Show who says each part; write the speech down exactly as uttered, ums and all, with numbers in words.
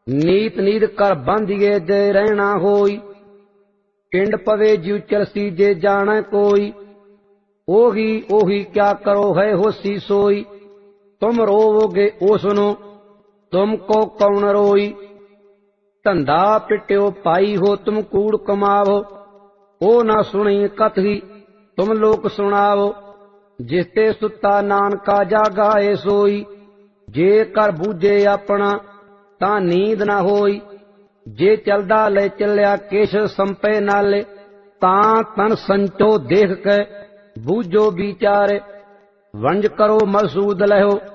Speaker 1: ਨੀਤ ਨੀਤ ਕਰ ਬੰਧੀਏ ਜੇ ਰਹਿਣਾ ਹੋਈ, ਪਿੰਡ ਪਵੇ ਜਿਉ ਚਲਸੀ ਜੇ ਜਾਣਾ ਕੋਈ। ਉਹੀ ਉਹੀ ਕਿਆ ਕਰੋ ਹੈ ਹੋਸੀ ਸੋਈ, ਤੁਮ ਰੋਵੋਗੇ ਉਸ ਨੂੰ ਤੁਮ ਕੋ ਕੌਣ ਰੋਈ। ਧੰਦਾ ਪਿਟਿਓ ਪਾਈ ਹੋ ਤੁਮ ਕੂੜ ਕਮਾਵੋ, ਉਹ ਨਾ ਸੁਣੀ ਕਥੀ ਤੁਮ ਲੋਕ ਸੁਣਾਵੋ। ਜਿਸ ਤੇ ਸੁੱਤਾ ਨਾਨਕਾ ਜਾਗਾਏ ਸੋਈ, ਜੇ ਕਰ ਬੂਝੇ ਆਪਣਾ ਤਾਂ ਨੀਂਦ ਨਾ ਹੋਈ। ਜੇ ਚਲਦਾ ਲੈ ਚੱਲਿਆ ਕਿਛ ਸੰਪੇ ਨਾਲੇ, ਤਾਂ ਤਨ ਸੰਚੋ ਦੇਖ ਕੇ ਬੂਝੋ ਵਿਚਾਰੇ। ਵੰਜ ਕਰੋ ਮਸੂਦ ਲਹੋ